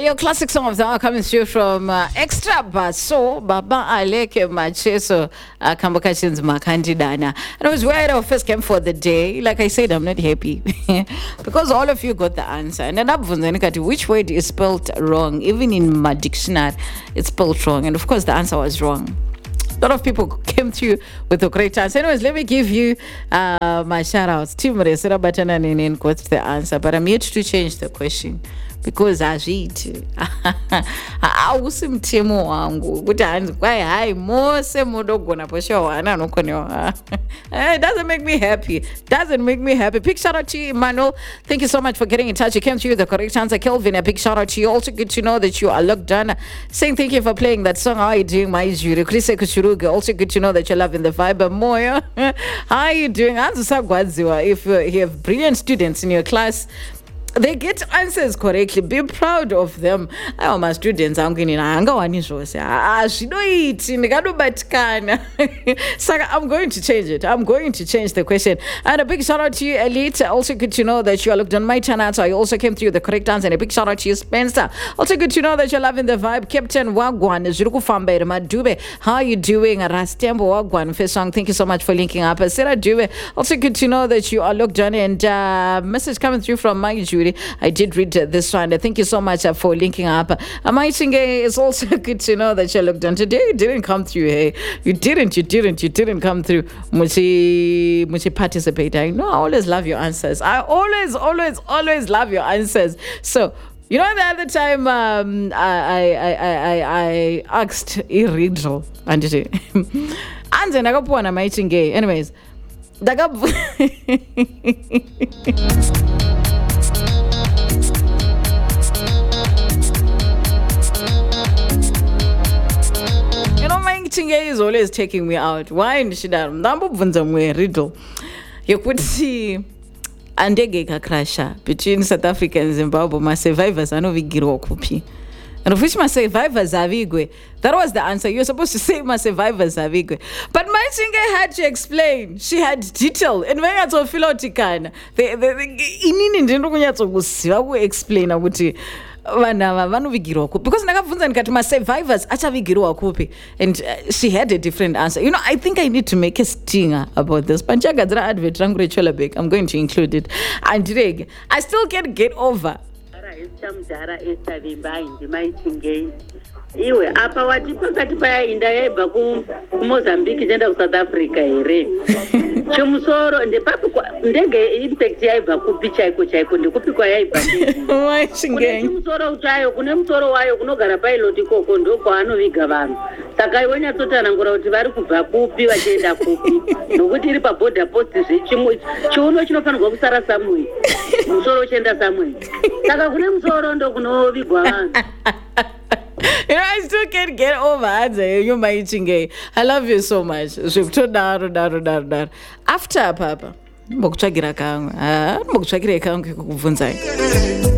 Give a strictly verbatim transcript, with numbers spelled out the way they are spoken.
your classic song of the hour coming through from uh, Extra Basso, Baba Aleke Macheso, uh, Kambakashins Makandidana. And it was where I first came for the day. Like I said, I'm not happy because all of you got the answer. And then up which word is spelled wrong? Even in my dictionary, it's spelled wrong. And of course, the answer was wrong. A lot of people came through with a great answer. Anyways, let me give you uh, my shout outs. Team Resera Batana Nene got the answer, but I'm yet to change the question because azviiti hausi mtemo wangu kuti hanzi kwai hai mose munogona poshawa ana anokonewa. It doesn't make me happy. Doesn't make me happy. Big shout out to you, Emmanuel. Thank you so much for getting in touch. You came through the correct answer. Kelvin, a big shout out to you. Also good to know that you are locked on. Saying thank you for playing that song. How are you doing, my Juri? Chris Ekuchuruga. Also good to know that you're loving the vibe. Moya, how are you doing? If you have brilliant students in your class, they get answers correctly. Be proud of them. I my students I'm going angawani zvose azvinoiti ndikatobatikana. So I'm going to change it. I'm going to change the question. And a big shout out to you, Elite. Also good to know that you are looked on my channel, so I also came through the correct answer. And a big shout out to you, Spencer. Also good to know that you're loving the vibe. Captain Wagwan Zurukufambe Madube. How are you doing? Rastembo Wagwan first song. Thank you so much for linking up. Sarah Dube. Also good to know that you are looked on, and uh, message coming through from my Judy. I did read uh, this one. Thank you so much uh, for linking up. Amaitinge, it's also good to know that you looked on today. You didn't come through. Hey, you didn't, you didn't, you didn't come through. Muchi, muchi participate. I know. I always love your answers. I always, always, always love your answers. So. You know, the other time um, I, I, I, I, I asked a riddle. And it Anze nakapuana maitinge. Anyways, dakap. Tinge is always taking me out. Why ndishida ndambobvunza mwe riddle yekuti andege kakrasha between South Africa and Zimbabwe, my survivors anovigirwa kupi. And of which my survivors avigwe. That was the answer. You're supposed to say my survivors avigwe. But my Tinge had to explain. She had detail. And when I told Philotikana, the inini ndendo kunyatso kusiva ku explain ukuthi vana vanovigirwa kupi, because ndakabvunza ndikati ma survivors achavigirwa kupi, and uh, she had a different answer. You know, I think I need to make a stinger about this. Panchagadzira advert rangu reCholabek, I'm going to include it. And Reg, I still can't get over. Iwe apa wati pakati payainda yaibva kuMozambique ichienda kuSouth Africa here chimusoro ndepapo ndege impact yaibva kupi chaiko chaiko ndekupi kwayaibva chimusoro chayo kune musoro wayo kunogara pilot ikoko ndoko anoviga vanhu. Saka iwe nyatsotanangura kuti vari kubva kupi vachienda kupi, nokuti iri paborder post zvichimwe chiuno chinofanirwa kusara samwe musoro uchienda samwe. Saka kune musoro ndokunovigwa vanhu. You know, I still can't get over Anze. You my Chinge. I love you so much. After Papa, Mokchagira Kang, Mokchagira Kang,